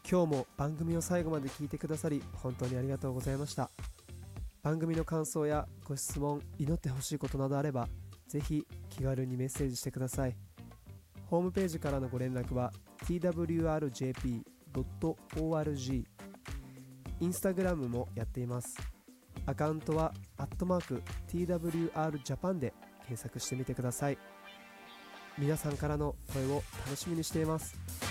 今日も番組を最後まで聞いてくださり本当にありがとうございました。番組の感想やご質問、祈ってほしいことなどあればぜひ気軽にメッセージしてください。ホームページからのご連絡は twrjp.org、 インスタグラムもやっています。アカウントは@twrjapan で検索してみてください。皆さんからの声を楽しみにしています。